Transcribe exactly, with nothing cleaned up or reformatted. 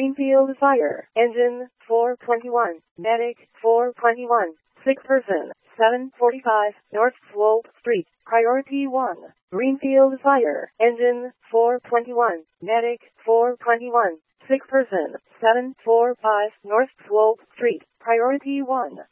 Greenfield Fire Engine four twenty-one, Medic four twenty-one, sick person seven forty-five, North Slope Street, Priority one. Greenfield Fire Engine four twenty-one, Medic four twenty-one, sick person seven forty-five, North Slope Street, Priority one.